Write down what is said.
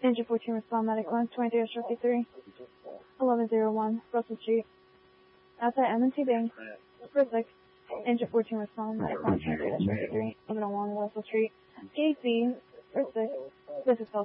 Engine 14 respond medic 123-53. 1101 Russell Street. Outside M&T Bank. Rizzic. Engine 14 respond medic 123-53. 1101 Russell Street. Gate B. Rizzic. This is